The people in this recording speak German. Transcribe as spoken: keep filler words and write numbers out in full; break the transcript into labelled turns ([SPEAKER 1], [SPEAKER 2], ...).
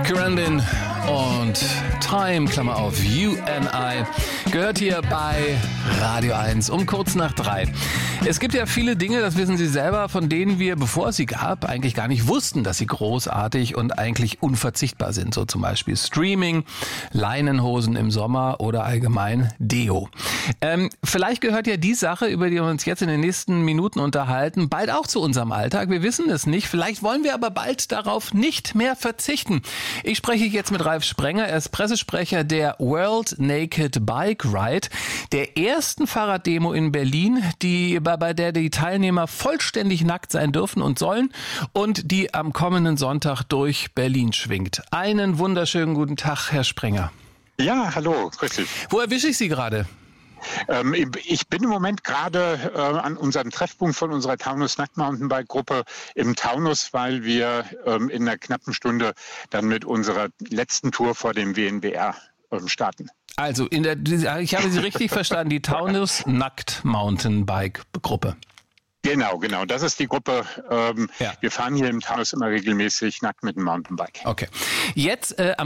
[SPEAKER 1] Grandin und Time, Klammer auf, You and I, gehört hier bei Radio eins um kurz nach drei. Es gibt ja viele Dinge, das wissen Sie selber, von denen wir, bevor es sie gab, eigentlich gar nicht wussten, dass sie großartig und eigentlich unverzichtbar sind. So zum Beispiel Streaming, Leinenhosen im Sommer oder allgemein Deo. Ähm, vielleicht gehört ja die Sache, über die wir uns jetzt in den nächsten Minuten unterhalten, bald auch zu unserem Alltag. Wir wissen es nicht. Vielleicht wollen wir aber bald darauf nicht mehr verzichten. Ich spreche jetzt mit Ralf Sprenger. Er ist Pressesprecher der World Naked Bike Ride, der ersten Fahrraddemo in Berlin, die bei bei der die Teilnehmer vollständig nackt sein dürfen und sollen und die am kommenden Sonntag durch Berlin schwingt. Einen wunderschönen guten Tag, Herr Sprenger.
[SPEAKER 2] Ja, hallo, grüß dich.
[SPEAKER 1] Wo erwische ich Sie gerade?
[SPEAKER 2] Ähm, ich bin im Moment gerade äh, an unserem Treffpunkt von unserer Taunus Nackt-Mountainbike-Gruppe im Taunus, weil wir ähm, in einer knappen Stunde dann mit unserer letzten Tour vor dem W N B R ähm, starten.
[SPEAKER 1] Also, in der, ich habe Sie richtig verstanden, die Taunus Nackt-Mountainbike-Gruppe.
[SPEAKER 2] Genau, genau. Das ist die Gruppe. Ähm, ja. Wir fahren hier im Taunus immer regelmäßig nackt mit dem Mountainbike.
[SPEAKER 1] Okay. Jetzt äh, am